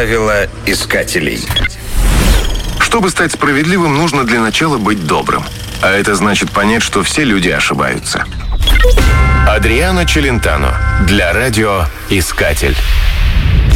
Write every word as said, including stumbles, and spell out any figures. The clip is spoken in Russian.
Правила искателей. Чтобы стать справедливым, нужно для начала быть добрым. А это значит понять, что все люди ошибаются. Адриано Челентано для радио «Искатель».